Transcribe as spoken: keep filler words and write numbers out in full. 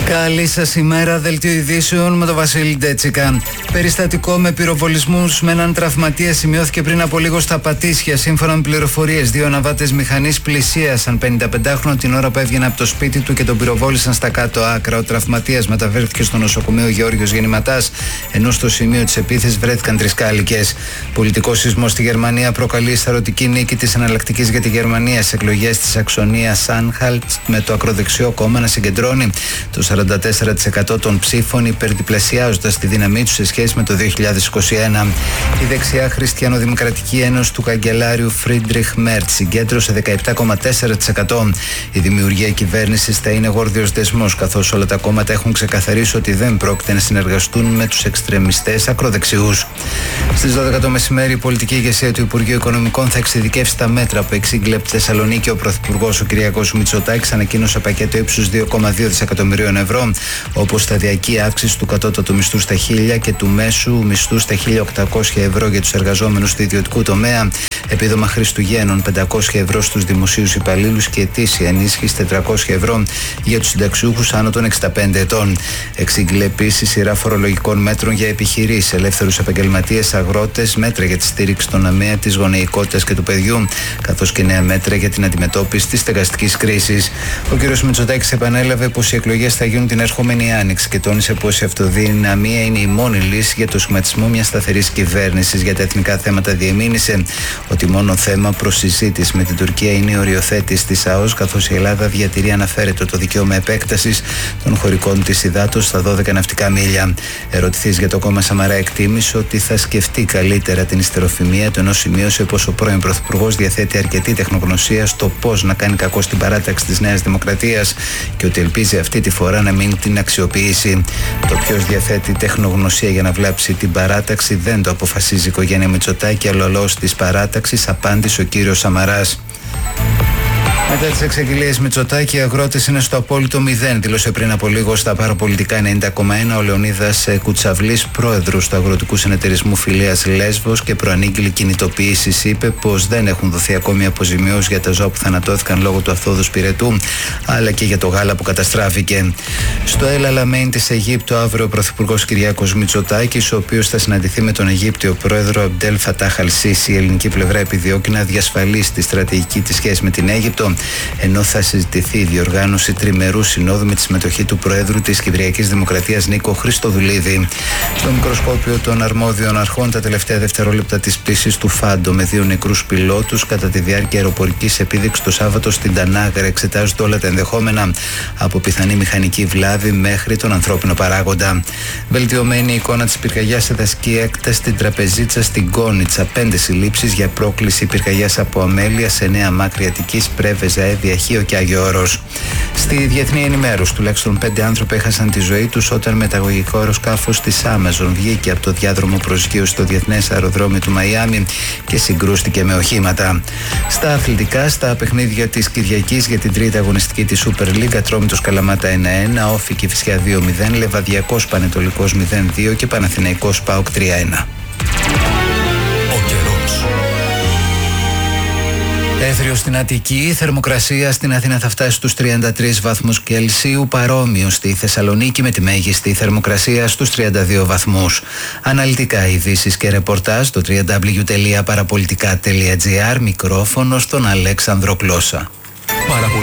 Καλή σας ημέρα, δελτίο ειδήσεων με τον Βασίλη Ντέτσικα. Περιστατικό με πυροβολισμούς με έναν τραυματία σημειώθηκε πριν από λίγο στα Πατήσια. Σύμφωνα με πληροφορίες, δύο αναβάτες μηχανής πλησίασαν πενηνταπεντάχρονο την ώρα που έβγαινε από το σπίτι του και τον πυροβόλησαν στα κάτω άκρα. Ο τραυματίας μεταφέρθηκε στο νοσοκομείο Γεώργιος Γεννηματάς, ενώ στο σημείο της επίθεσης βρέθηκαν τρεις κάλικες. Πολιτικός σεισμός στη Γερμανία προκαλεί σαρωτική νίκη της Εναλλακτικής για τη Γερμανία στις εκλογές της Σαξονίας Άνχαλτ, με το ακροδεξιό κόμμα να συγκεντρώνει το σαράντα τέσσερα τοις εκατό των ψήφων, υπερδιπλασιάζοντας τη δύναμή του σε σχέση με το δύο χιλιάδες είκοσι ένα. Η δεξιά Χριστιανοδημοκρατική Ένωση του καγκελάριου Φρίντριχ Μέρτς συγκέντρωσε δεκαεπτά κόμμα τέσσερα τοις εκατό. Η δημιουργία κυβέρνησης θα είναι γόρδιος δεσμός, καθώς όλα τα κόμματα έχουν ξεκαθαρίσει ότι δεν πρόκειται να συνεργαστούν με τους εξτρεμιστές ακροδεξιούς. Στις δώδεκα το μεσημέρι, η πολιτική ηγεσία του Υπουργείου Οικονομικών θα εξειδικεύσει τα μέτρα που εξήγηλε από τη Θεσσαλονίκη. Ο Πρωθυπουργός ο Κυριάκος Μητσοτάκης ανακοίνωσε πακέτο ύψους δύο κόμμα δύο δισεκατομμυρίων ευρώ, όπως σταδιακή αύξηση του κατώτατου μισθού στα χίλια και του μέσου μισθού στα χίλια οκτακόσια ευρώ για τους εργαζόμενους του ιδιωτικού τομέα, επίδομα Χριστουγέννων πεντακόσια ευρώ στους δημοσίους υπαλλήλους και ετήσια ενίσχυση τετρακόσια ευρώ για τους συνταξιούχους άνω των εξήντα πέντε ετών. Εξήγηλε επίσης σειρά φορολογικών μέτρων για επιχειρήσεις, ελεύθερους επαγγελματίες, αγρότες, μέτρα για τη στήριξη των ΑΜΕΑ, της γονεϊκότητας και του παιδιού, καθώς και νέα μέτρα για την αντιμετώπιση της στεγαστικής κρίσης. Ο κ. Μητσοτάκης επανέλαβε πως οι εκλογές θα γίνουν την ερχόμενη άνοιξη και τόνισε πως η αυτοδυναμία είναι η μόνη λύση για το σχηματισμό μιας σταθερής κυβέρνησης. Για τα εθνικά θέματα διεμήνυσε ότι μόνο θέμα προς συζήτηση με την Τουρκία είναι η οριοθέτηση της ΑΟΣ, καθώς η Ελλάδα διατηρεί αναφέρετο το δικαίωμα επέκτασης των χωρικών της υδάτος στα δώδεκα ναυτικά μίλια. Ερωτηθείς για το κόμμα Σαμαρά, εκτίμησε ότι θα σκεφτεί καλύτερα την ιστεροφημία του, ενώ σημείωσε πως ο πρώην Πρωθυπουργός διαθέτει αρκετή τεχνογνωσία στο πώς να κάνει κακό στην παράταξη της Νέας Δημοκρατίας και ότι ελπίζει αυτή τη φορά να μην την αξιοποιήσει. Το ποιος διαθέτει τεχνογνωσία για να βλάψει την παράταξη δεν το αποφασίζει η οικογένεια Μητσοτάκη, αλλά ο λόγος της παράταξης, απάντησε ο κύριος Σαμαράς. Μετά τις εξαγγελίες Μητσοτάκη, οι αγρότες είναι στο απόλυτο μηδέν, δήλωσε πριν από λίγο στα παραπολιτικά ενενήντα κόμμα ένα ο Λεωνίδας Κουτσαβλής, πρόεδρος του Αγροτικού Συνεταιρισμού Φιλίας Λέσβος, και προανήγγειλε κινητοποιήσεις. Είπε πως δεν έχουν δοθεί ακόμη αποζημιώσεις για τα ζώα που θανατώθηκαν λόγω του αυθόδους πυρετού, αλλά και για το γάλα που καταστράφηκε. Στο Ελ Αλαμέιν της Αιγύπτου, αύριο ο Πρωθυπουργός Κυριάκος Μητσοτάκης, ο οποίος θα συναντηθεί με τον Αιγύπτιο πρόεδρο Αμπτέλ Φατάχ Αλ Σίσι. Η ελληνική πλευρά επιδιώκει να διασφαλίσει τη στρατηγική της σχέση με την Αίγυπτο, ενώ θα συζητηθεί η διοργάνωση τριμερού συνόδου με τη συμμετοχή του Προέδρου της Κυπριακής Δημοκρατίας Νίκο Χριστοδουλίδη. Στο μικροσκόπιο των αρμόδιων αρχών, τα τελευταία δευτερόλεπτα της πτήσης του Φάντο με δύο νεκρούς πιλότους κατά τη διάρκεια αεροπορικής επίδειξης το Σάββατο στην Τανάγρα εξετάζονται όλα τα ενδεχόμενα, από πιθανή μηχανική βλάβη μέχρι τον ανθρώπινο παράγοντα. Βελτιωμένη εικόνα της πυρκαγιάς σε δασική έκταση στην Τραπεζίτσα στην Κόνιτσα. Πέντε συλλήψεις για πρόκληση πυρκαγιάς από αμέλεια σε Νέα Μάκρη Αττικής, Πρέβεζα, Εύβοια, Χίο και Άγιο Όρος. Στη διεθνή ενημέρωση, τουλάχιστον πέντε άνθρωποι έχασαν τη ζωή τους όταν μεταγωγικό αεροσκάφος της Amazon βγήκε από το διάδρομο προσγείωσης στο διεθνές αεροδρόμιο του Μαϊάμι και συγκρούστηκε με οχήματα. Στα αθλητικά, στα παιχνίδια της Κυριακής για την τρίτη αγωνιστική της Super League, Ατρόμητος Καλαμάτα ένα ένα, Όφη Κηφισιά δύο μηδέν, Λεβαδιακός Πανετολικός μηδέν δύο και Παναθηναϊκός ΠΑΟΚ τρία ένα. Έθριο στην Αττική, η θερμοκρασία στην Αθήνα θα φτάσει στους τριάντα τρεις βαθμούς Κελσίου, παρόμοιο στη Θεσσαλονίκη με τη μέγιστη θερμοκρασία στους τριάντα δύο βαθμούς. Αναλυτικά ειδήσεις και ρεπορτάζ στο double-u double-u double-u τελεία παραπολιτικά τελεία τζι άρ, μικρόφωνο στον Αλέξανδρο Κλώσσα.